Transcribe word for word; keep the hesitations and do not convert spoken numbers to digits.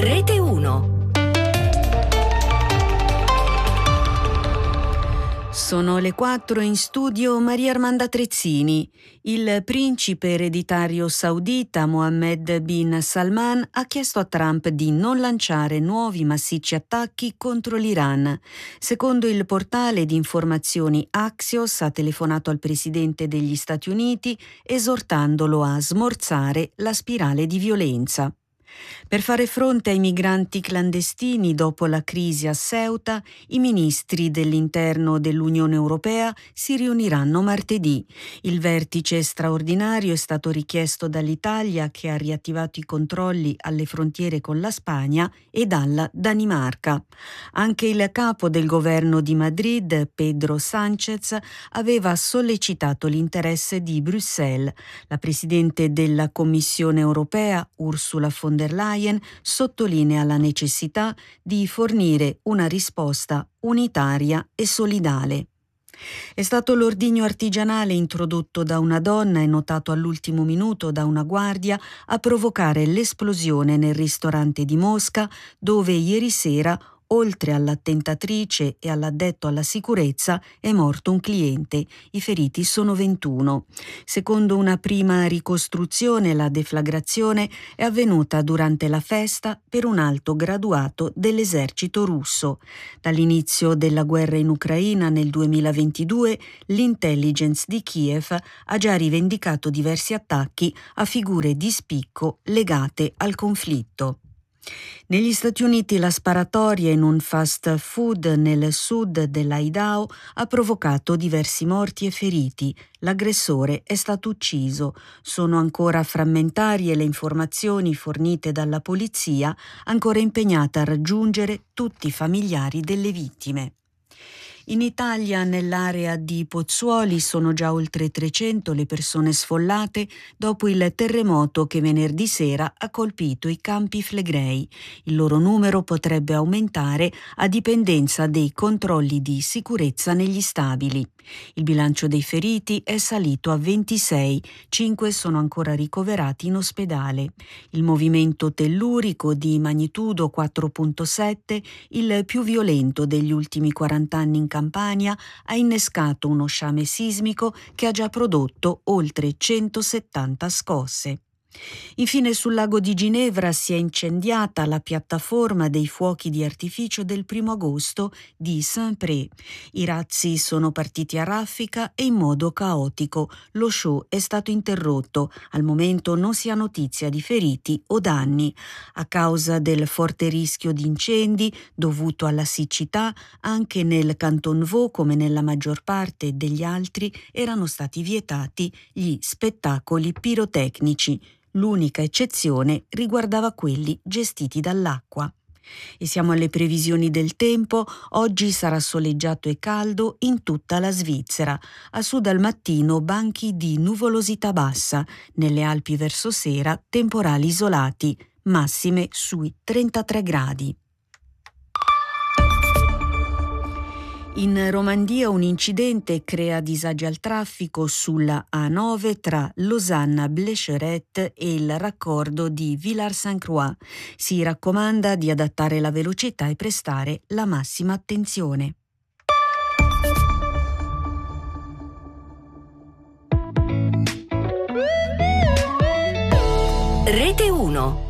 Rete uno. Sono le quattro, in studio Maria Armanda Trezzini. Il principe ereditario saudita Mohammed bin Salman ha chiesto a Trump di non lanciare nuovi massicci attacchi contro l'Iran. Secondo il portale di informazioni Axios, ha telefonato al presidente degli Stati Uniti esortandolo a smorzare la spirale di violenza. Per fare fronte ai migranti clandestini dopo la crisi a Ceuta, i ministri dell'interno dell'Unione Europea si riuniranno martedì. Il vertice straordinario è stato richiesto dall'Italia, che ha riattivato i controlli alle frontiere con la Spagna, e dalla Danimarca. Anche il capo del governo di Madrid, Pedro Sánchez, aveva sollecitato l'interesse di Bruxelles. La presidente della Commissione Europea, Ursula von der Leyen, sottolinea la necessità di fornire una risposta unitaria e solidale. È stato l'ordigno artigianale introdotto da una donna e notato all'ultimo minuto da una guardia a provocare l'esplosione nel ristorante di Mosca, dove ieri sera, oltre all'attentatrice e all'addetto alla sicurezza, è morto un cliente. I feriti sono ventuno. Secondo una prima ricostruzione, la deflagrazione è avvenuta durante la festa per un alto graduato dell'esercito russo. Dall'inizio della guerra in Ucraina nel duemilaventidue, l'intelligence di Kiev ha già rivendicato diversi attacchi a figure di spicco legate al conflitto. Negli Stati Uniti la sparatoria in un fast food nel sud dell'Idaho ha provocato diversi morti e feriti. L'aggressore è stato ucciso. Sono ancora frammentarie le informazioni fornite dalla polizia, ancora impegnata a raggiungere tutti i familiari delle vittime. In Italia, nell'area di Pozzuoli, sono già oltre trecento le persone sfollate dopo il terremoto che venerdì sera ha colpito i Campi Flegrei. Il loro numero potrebbe aumentare a dipendenza dei controlli di sicurezza negli stabili. Il bilancio dei feriti è salito a ventisei, cinque sono ancora ricoverati in ospedale. Il movimento tellurico di magnitudo quattro virgola sette, il più violento degli ultimi quaranta anni in Campania, ha innescato uno sciame sismico che ha già prodotto oltre centosettanta scosse. Infine, sul lago di Ginevra si è incendiata la piattaforma dei fuochi di artificio del primo agosto di Saint-Pré. I razzi sono partiti a raffica e in modo caotico. Lo show è stato interrotto. Al momento non si ha notizia di feriti o danni. A causa del forte rischio di incendi dovuto alla siccità, anche nel Canton Vaud, come nella maggior parte degli altri, erano stati vietati gli spettacoli pirotecnici. L'unica eccezione riguardava quelli gestiti dall'acqua. E siamo alle previsioni del tempo. Oggi sarà soleggiato e caldo in tutta la Svizzera. A sud al mattino banchi di nuvolosità bassa. Nelle Alpi verso sera temporali isolati, massime sui trentatré gradi. In Romandia un incidente crea disagi al traffico sulla A nove tra Losanna-Blecherette e il raccordo di Villars-Saint-Croix. Si raccomanda di adattare la velocità e prestare la massima attenzione. Rete uno.